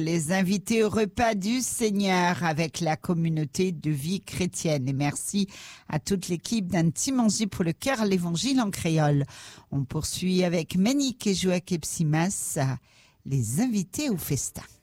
Les invités au repas du Seigneur avec la communauté de vie chrétienne. Et merci à toute l'équipe d'Un Petit Manger pour le cœur, l'évangile en créole. On poursuit avec Ménique et Joachim Simas, les invités au festin.